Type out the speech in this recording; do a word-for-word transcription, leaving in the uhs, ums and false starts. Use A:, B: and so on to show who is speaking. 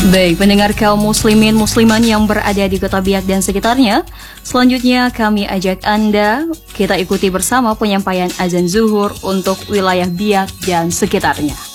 A: Baik, pendengar kaum muslimin musliman yang berada di Kota Biak dan sekitarnya, selanjutnya kami ajak Anda kita ikuti bersama penyampaian azan zuhur untuk wilayah Biak dan sekitarnya.